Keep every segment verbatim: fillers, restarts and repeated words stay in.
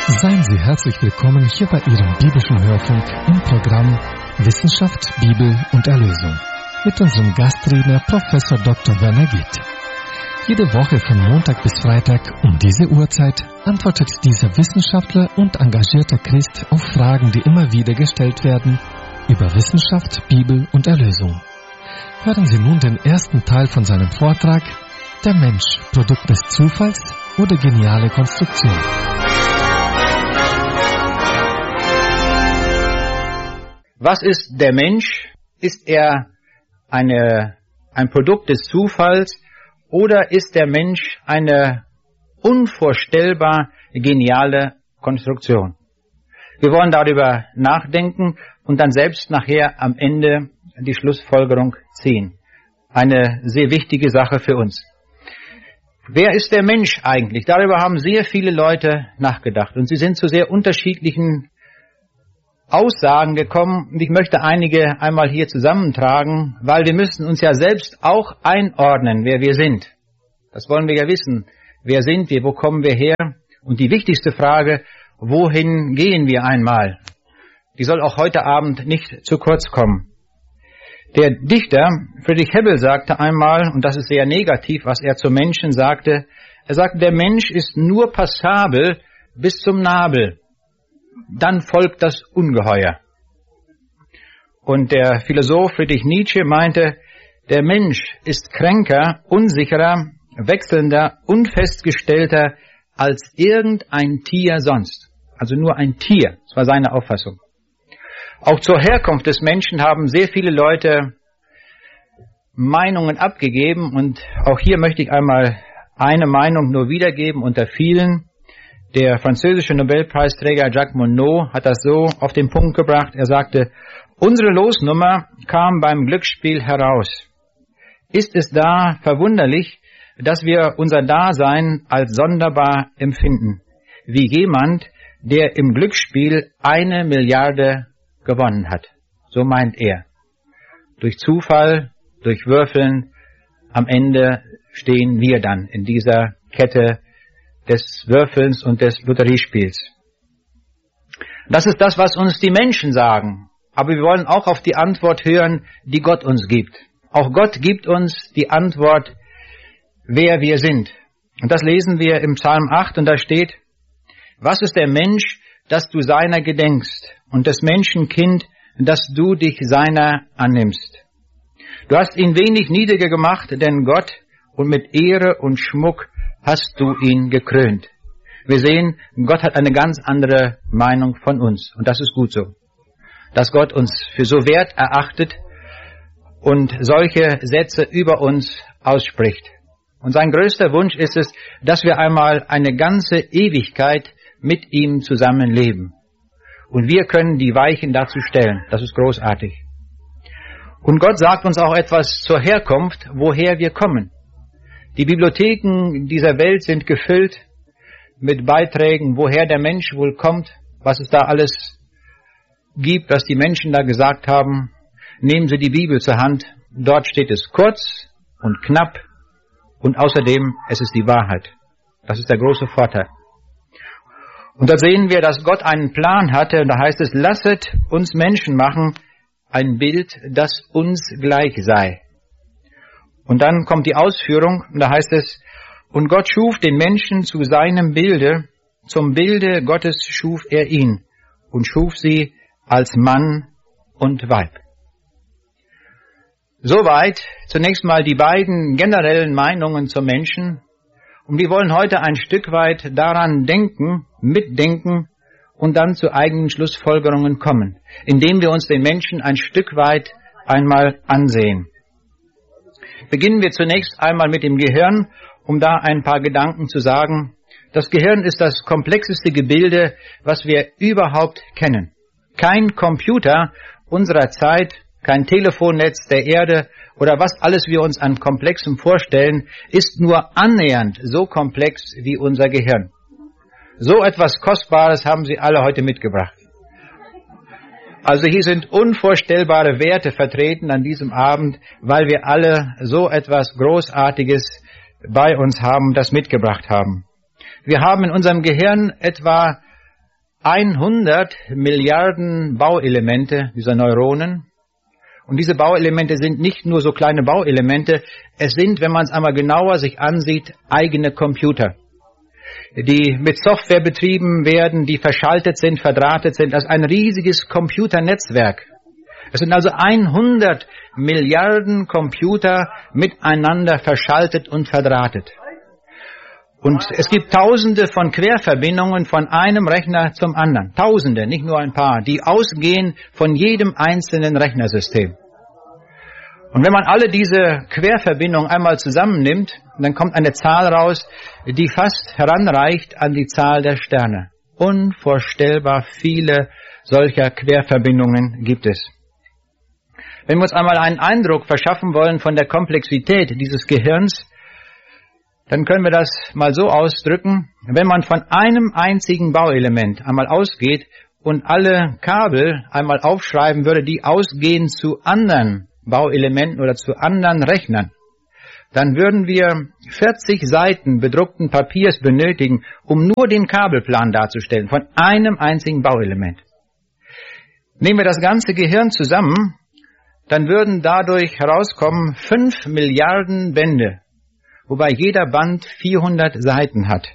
Seien Sie herzlich willkommen hier bei Ihrem biblischen Hörfunk im Programm Wissenschaft, Bibel und Erlösung mit unserem Gastredner Professor Doktor Werner Gitt. Jede Woche von Montag bis Freitag um diese Uhrzeit antwortet dieser Wissenschaftler und engagierter Christ auf Fragen, die immer wieder gestellt werden, über Wissenschaft, Bibel und Erlösung. Hören Sie nun den ersten Teil von seinem Vortrag: Der Mensch, Produkt des Zufalls oder geniale Konstruktion? Was ist der Mensch? Ist er eine, ein Produkt des Zufalls oder ist der Mensch eine unvorstellbar geniale Konstruktion? Wir wollen darüber nachdenken und dann selbst nachher am Ende die Schlussfolgerung ziehen. Eine sehr wichtige Sache für uns. Wer ist der Mensch eigentlich? Darüber haben sehr viele Leute nachgedacht und sie sind zu sehr unterschiedlichen Aussagen gekommen. Und ich möchte einige einmal hier zusammentragen, weil wir müssen uns ja selbst auch einordnen, wer wir sind. Das wollen wir ja wissen. Wer sind wir? Wo kommen wir her? Und die wichtigste Frage: Wohin gehen wir einmal? Die soll auch heute Abend nicht zu kurz kommen. Der Dichter Friedrich Hebbel sagte einmal, und das ist sehr negativ, was er zum Menschen sagte, er sagte, der Mensch ist nur passabel bis zum Nabel. Dann folgt das Ungeheuer. Und der Philosoph Friedrich Nietzsche meinte, der Mensch ist kränker, unsicherer, wechselnder, unfestgestellter als irgendein Tier sonst. Also nur ein Tier, das war seine Auffassung. Auch zur Herkunft des Menschen haben sehr viele Leute Meinungen abgegeben und auch hier möchte ich einmal eine Meinung nur wiedergeben unter vielen. Der französische Nobelpreisträger Jacques Monod hat das so auf den Punkt gebracht. Er sagte, unsere Losnummer kam beim Glücksspiel heraus. Ist es da verwunderlich, dass wir unser Dasein als sonderbar empfinden, wie jemand, der im Glücksspiel eine Milliarde gewonnen hat. So meint er. Durch Zufall, durch Würfeln, am Ende stehen wir dann in dieser Kette des Würfelns und des Lotteriespiels. Das ist das, was uns die Menschen sagen. Aber wir wollen auch auf die Antwort hören, die Gott uns gibt. Auch Gott gibt uns die Antwort, wer wir sind. Und das lesen wir im Psalm acht und da steht, was ist der Mensch, dass du seiner gedenkst, und des Menschen Kind, dass du dich seiner annimmst. Du hast ihn wenig niedriger gemacht, denn Gott, und mit Ehre und Schmuck hast du ihn gekrönt. Wir sehen, Gott hat eine ganz andere Meinung von uns. Und das ist gut so. Dass Gott uns für so wert erachtet und solche Sätze über uns ausspricht. Und sein größter Wunsch ist es, dass wir einmal eine ganze Ewigkeit mit ihm zusammenleben. Und wir können die Weichen dazu stellen. Das ist großartig. Und Gott sagt uns auch etwas zur Herkunft, woher wir kommen. Die Bibliotheken dieser Welt sind gefüllt mit Beiträgen, woher der Mensch wohl kommt, was es da alles gibt, was die Menschen da gesagt haben. Nehmen Sie die Bibel zur Hand. Dort steht es kurz und knapp und außerdem es ist die Wahrheit. Das ist der große Vorteil. Und da sehen wir, dass Gott einen Plan hatte. Und da heißt es, lasset uns Menschen machen, ein Bild, das uns gleich sei. Und dann kommt die Ausführung, und da heißt es, und Gott schuf den Menschen zu seinem Bilde, zum Bilde Gottes schuf er ihn und schuf sie als Mann und Weib. Soweit zunächst mal die beiden generellen Meinungen zum Menschen. Und wir wollen heute ein Stück weit daran denken, mitdenken und dann zu eigenen Schlussfolgerungen kommen, indem wir uns den Menschen ein Stück weit einmal ansehen. Beginnen wir zunächst einmal mit dem Gehirn, um da ein paar Gedanken zu sagen. Das Gehirn ist das komplexeste Gebilde, was wir überhaupt kennen. Kein Computer unserer Zeit, kein Telefonnetz der Erde oder was alles wir uns an Komplexem vorstellen, ist nur annähernd so komplex wie unser Gehirn. So etwas Kostbares haben Sie alle heute mitgebracht. Also hier sind unvorstellbare Werte vertreten an diesem Abend, weil wir alle so etwas Großartiges bei uns haben, das mitgebracht haben. Wir haben in unserem Gehirn etwa hundert Milliarden Bauelemente dieser Neuronen. Und diese Bauelemente sind nicht nur so kleine Bauelemente, es sind, wenn man es einmal genauer sich ansieht, eigene Computer, die mit Software betrieben werden, die verschaltet sind, verdrahtet sind. Das ist ein riesiges Computernetzwerk. Es sind also hundert Milliarden Computer miteinander verschaltet und verdrahtet. Und es gibt Tausende von Querverbindungen von einem Rechner zum anderen. Tausende, nicht nur ein paar, die ausgehen von jedem einzelnen Rechnersystem. Und wenn man alle diese Querverbindungen einmal zusammennimmt, dann kommt eine Zahl raus, die fast heranreicht an die Zahl der Sterne. Unvorstellbar viele solcher Querverbindungen gibt es. Wenn wir uns einmal einen Eindruck verschaffen wollen von der Komplexität dieses Gehirns, dann können wir das mal so ausdrücken, wenn man von einem einzigen Bauelement einmal ausgeht und alle Kabel einmal aufschreiben würde, die ausgehen zu anderen Bauelementen oder zu anderen Rechnern, dann würden wir vierzig Seiten bedruckten Papiers benötigen, um nur den Kabelplan darzustellen, von einem einzigen Bauelement. Nehmen wir das ganze Gehirn zusammen, dann würden dadurch herauskommen fünf Milliarden Bände, wobei jeder Band vierhundert Seiten hat.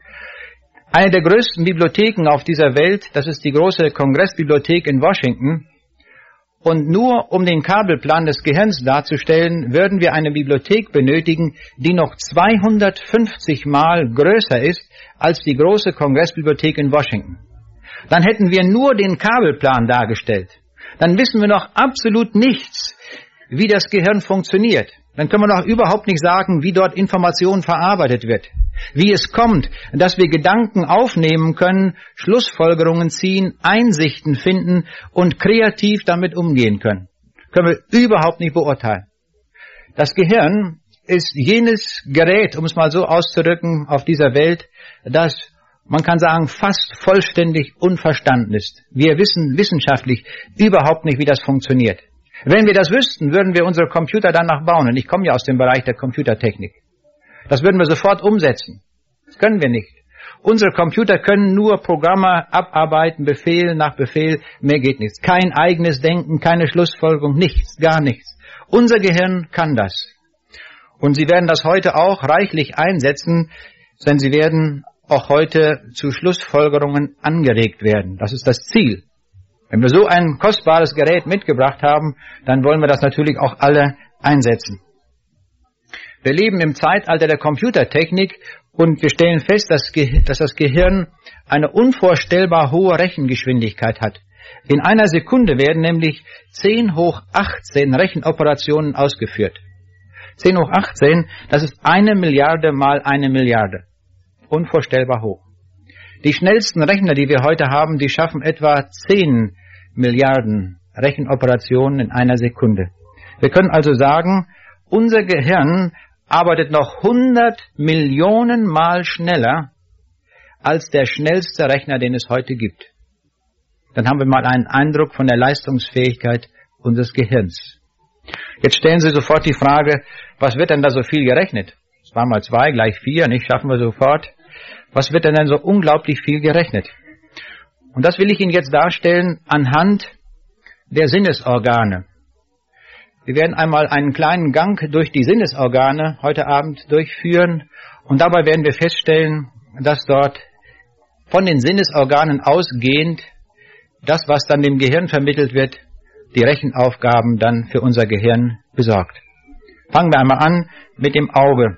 Eine der größten Bibliotheken auf dieser Welt, das ist die große Kongressbibliothek in Washington. Und nur um den Kabelplan des Gehirns darzustellen, würden wir eine Bibliothek benötigen, die noch zweihundertfünfzig Mal größer ist als die große Kongressbibliothek in Washington. Dann hätten wir nur den Kabelplan dargestellt. Dann wissen wir noch absolut nichts, wie das Gehirn funktioniert. Dann können wir noch überhaupt nicht sagen, wie dort Information verarbeitet wird. Wie es kommt, dass wir Gedanken aufnehmen können, Schlussfolgerungen ziehen, Einsichten finden und kreativ damit umgehen können. Können wir überhaupt nicht beurteilen. Das Gehirn ist jenes Gerät, um es mal so auszudrücken, auf dieser Welt, das, man kann sagen, fast vollständig unverstanden ist. Wir wissen wissenschaftlich überhaupt nicht, wie das funktioniert. Wenn wir das wüssten, würden wir unsere Computer danach bauen. Und ich komme ja aus dem Bereich der Computertechnik. Das würden wir sofort umsetzen. Das können wir nicht. Unsere Computer können nur Programme abarbeiten, Befehl nach Befehl, mehr geht nichts. Kein eigenes Denken, keine Schlussfolgerung, nichts, gar nichts. Unser Gehirn kann das. Und Sie werden das heute auch reichlich einsetzen, denn Sie werden auch heute zu Schlussfolgerungen angeregt werden. Das ist das Ziel. Wenn wir so ein kostbares Gerät mitgebracht haben, dann wollen wir das natürlich auch alle einsetzen. Wir leben im Zeitalter der Computertechnik und wir stellen fest, dass, dass das Gehirn eine unvorstellbar hohe Rechengeschwindigkeit hat. In einer Sekunde werden nämlich zehn hoch achtzehn Rechenoperationen ausgeführt. zehn hoch achtzehn, das ist eine Milliarde mal eine Milliarde. Unvorstellbar hoch. Die schnellsten Rechner, die wir heute haben, die schaffen etwa zehn Milliarden Rechenoperationen in einer Sekunde. Wir können also sagen, unser Gehirn arbeitet noch hundert Millionen Mal schneller als der schnellste Rechner, den es heute gibt. Dann haben wir mal einen Eindruck von der Leistungsfähigkeit unseres Gehirns. Jetzt stellen Sie sofort die Frage, was wird denn da so viel gerechnet? Zwei mal zwei gleich vier, nicht? Schaffen wir sofort. Was wird denn denn so unglaublich viel gerechnet? Und das will ich Ihnen jetzt darstellen anhand der Sinnesorgane. Wir werden einmal einen kleinen Gang durch die Sinnesorgane heute Abend durchführen und dabei werden wir feststellen, dass dort von den Sinnesorganen ausgehend das, was dann dem Gehirn vermittelt wird, die Rechenaufgaben dann für unser Gehirn besorgt. Fangen wir einmal an mit dem Auge.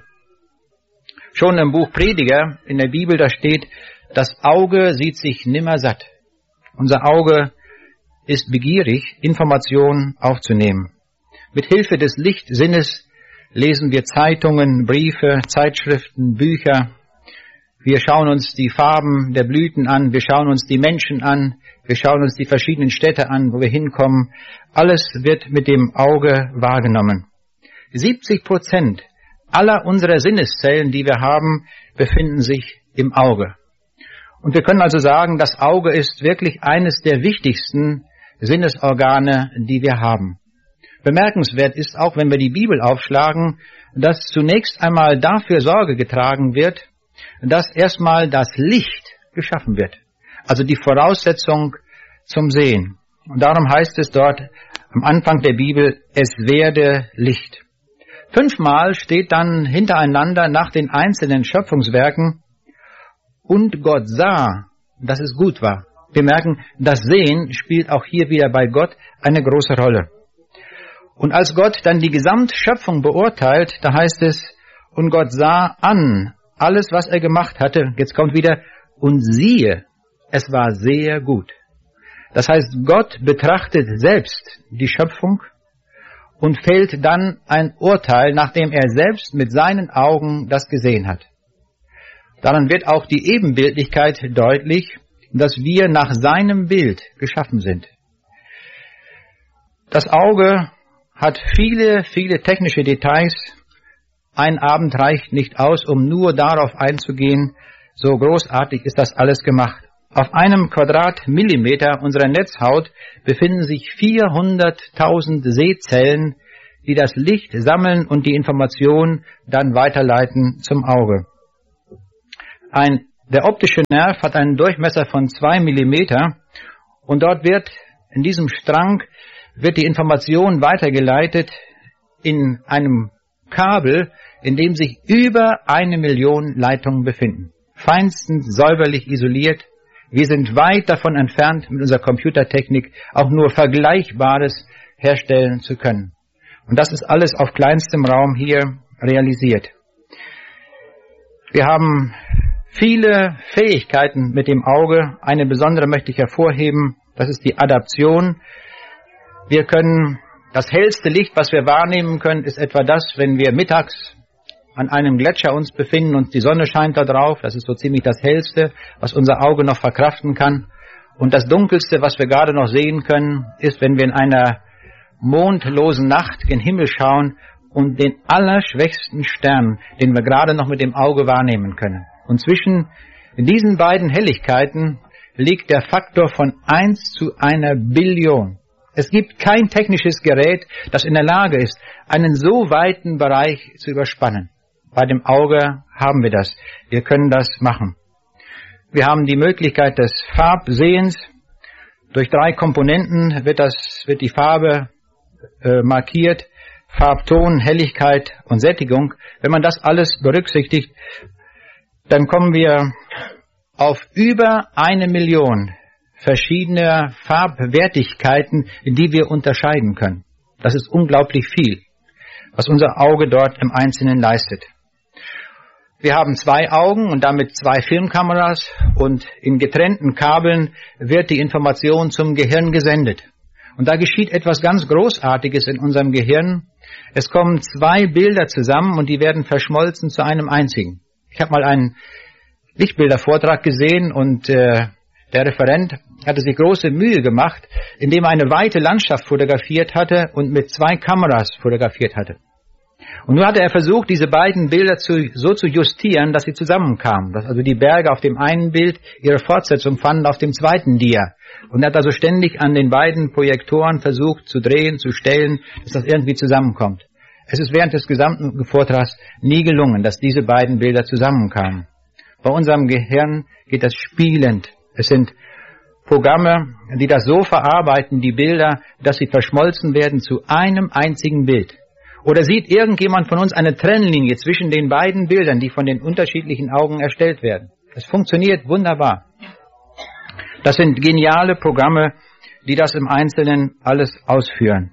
Schon im Buch Prediger in der Bibel, da steht, das Auge sieht sich nimmer satt. Unser Auge ist begierig, Informationen aufzunehmen. Mit Hilfe des Lichtsinnes lesen wir Zeitungen, Briefe, Zeitschriften, Bücher. Wir schauen uns die Farben der Blüten an, wir schauen uns die Menschen an, wir schauen uns die verschiedenen Städte an, wo wir hinkommen. Alles wird mit dem Auge wahrgenommen. siebzig Prozent aller unserer Sinneszellen, die wir haben, befinden sich im Auge. Und wir können also sagen, das Auge ist wirklich eines der wichtigsten Sinnesorgane, die wir haben. Bemerkenswert ist auch, wenn wir die Bibel aufschlagen, dass zunächst einmal dafür Sorge getragen wird, dass erstmal das Licht geschaffen wird. also die Voraussetzung zum Sehen. Und darum heißt es dort am Anfang der Bibel, es werde Licht. Fünfmal steht dann hintereinander nach den einzelnen Schöpfungswerken, und Gott sah, dass es gut war. Wir merken, das Sehen spielt auch hier wieder bei Gott eine große Rolle. Und als Gott dann die Gesamtschöpfung beurteilt, da heißt es, und Gott sah an alles, was er gemacht hatte. Jetzt kommt wieder, und siehe, es war sehr gut. Das heißt, Gott betrachtet selbst die Schöpfung und fällt dann ein Urteil, nachdem er selbst mit seinen Augen das gesehen hat. Daran wird auch die Ebenbildlichkeit deutlich, dass wir nach seinem Bild geschaffen sind. Das Auge hat viele, viele technische Details. Ein Abend reicht nicht aus, um nur darauf einzugehen. So großartig ist das alles gemacht. Auf einem Quadratmillimeter unserer Netzhaut befinden sich vierhunderttausend Sehzellen, die das Licht sammeln und die Information dann weiterleiten zum Auge. Ein, der optische Nerv hat einen Durchmesser von zwei Millimeter und dort wird in diesem Strang wird die Information weitergeleitet in einem Kabel, in dem sich über eine Million Leitungen befinden. Feinstens säuberlich isoliert. Wir sind weit davon entfernt, mit unserer Computertechnik auch nur Vergleichbares herstellen zu können. Und das ist alles auf kleinstem Raum hier realisiert. Wir haben viele Fähigkeiten mit dem Auge. Eine besondere möchte ich hervorheben, das ist die Adaption. Wir können, das hellste Licht, was wir wahrnehmen können, ist etwa das, wenn wir mittags an einem Gletscher uns befinden und die Sonne scheint da drauf. Das ist so ziemlich das hellste, was unser Auge noch verkraften kann. Und das dunkelste, was wir gerade noch sehen können, ist, wenn wir in einer mondlosen Nacht gen Himmel schauen und den allerschwächsten Stern, den wir gerade noch mit dem Auge wahrnehmen können. Und zwischen diesen beiden Helligkeiten liegt der Faktor von eins zu einer Billion. Es gibt kein technisches Gerät, das in der Lage ist, einen so weiten Bereich zu überspannen. Bei dem Auge haben wir das. Wir können das machen. Wir haben die Möglichkeit des Farbsehens. Durch drei Komponenten wird das, wird die Farbe äh, markiert. Farbton, Helligkeit und Sättigung. Wenn man das alles berücksichtigt, dann kommen wir auf über eine Million verschiedene Farbwertigkeiten, die wir unterscheiden können. Das ist unglaublich viel, was unser Auge dort im Einzelnen leistet. Wir haben zwei Augen und damit zwei Filmkameras und in getrennten Kabeln wird die Information zum Gehirn gesendet. Und da geschieht etwas ganz Großartiges in unserem Gehirn. Es kommen zwei Bilder zusammen und die werden verschmolzen zu einem einzigen. Ich habe mal einen Lichtbildervortrag gesehen und äh, der Referent hatte sich große Mühe gemacht, indem er eine weite Landschaft fotografiert hatte und mit zwei Kameras fotografiert hatte. Und nun hatte er versucht, diese beiden Bilder zu, so zu justieren, dass sie zusammenkamen. Dass also die Berge auf dem einen Bild ihre Fortsetzung fanden auf dem zweiten Dia. Und er hat also ständig an den beiden Projektoren versucht zu drehen, zu stellen, dass das irgendwie zusammenkommt. Es ist während des gesamten Vortrags nie gelungen, dass diese beiden Bilder zusammenkamen. Bei unserem Gehirn geht das spielend. Es sind Programme, die das so verarbeiten, die Bilder, dass sie verschmolzen werden zu einem einzigen Bild. Oder sieht irgendjemand von uns eine Trennlinie zwischen den beiden Bildern, die von den unterschiedlichen Augen erstellt werden? Es funktioniert wunderbar. Das sind geniale Programme, die das im Einzelnen alles ausführen.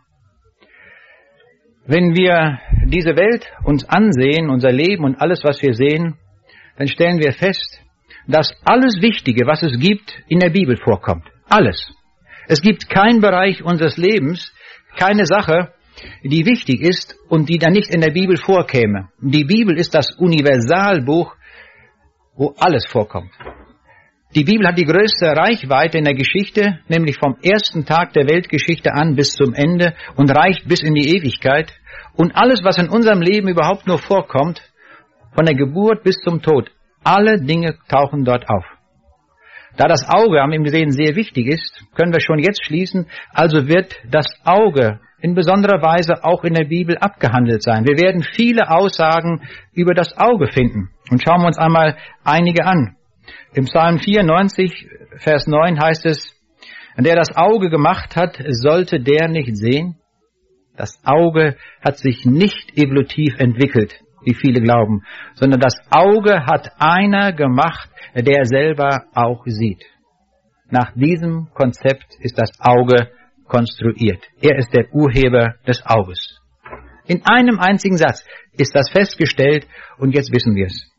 Wenn wir diese Welt uns ansehen, unser Leben und alles, was wir sehen, dann stellen wir fest, dass alles Wichtige, was es gibt, in der Bibel vorkommt. Alles. Es gibt keinen Bereich unseres Lebens, keine Sache, die wichtig ist und die dann nicht in der Bibel vorkäme. Die Bibel ist das Universalbuch, wo alles vorkommt. Die Bibel hat die größte Reichweite in der Geschichte, nämlich vom ersten Tag der Weltgeschichte an bis zum Ende und reicht bis in die Ewigkeit. Und alles, was in unserem Leben überhaupt nur vorkommt, von der Geburt bis zum Tod, alle Dinge tauchen dort auf. Da das Auge, haben wir gesehen, sehr wichtig ist, können wir schon jetzt schließen, also wird das Auge in besonderer Weise auch in der Bibel abgehandelt sein. Wir werden viele Aussagen über das Auge finden. Und schauen wir uns einmal einige an. Im Psalm vierundneunzig, Vers neun heißt es, der das Auge gemacht hat, sollte der nicht sehen? Das Auge hat sich nicht evolutiv entwickelt, wie viele glauben, sondern das Auge hat einer gemacht, der selber auch sieht. Nach diesem Konzept ist das Auge konstruiert. Er ist der Urheber des Auges. In einem einzigen Satz ist das festgestellt und jetzt wissen wir es.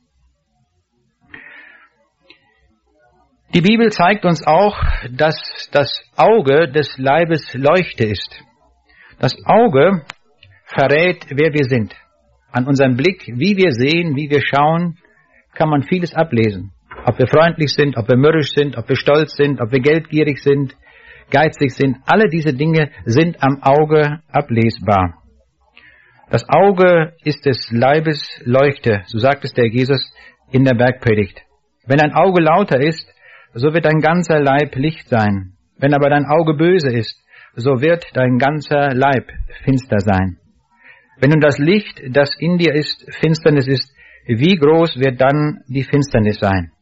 Die Bibel zeigt uns auch, dass das Auge des Leibes Leuchte ist. Das Auge verrät, wer wir sind. An unserem Blick, wie wir sehen, wie wir schauen, kann man vieles ablesen. Ob wir freundlich sind, ob wir mürrisch sind, ob wir stolz sind, ob wir geldgierig sind, geizig sind. Alle diese Dinge sind am Auge ablesbar. Das Auge ist des Leibes Leuchte, so sagt es der Jesus in der Bergpredigt. Wenn dein Auge lauter ist, so wird dein ganzer Leib Licht sein. Wenn aber dein Auge böse ist, so wird dein ganzer Leib finster sein. Wenn nun das Licht, das in dir ist, Finsternis ist, wie groß wird dann die Finsternis sein?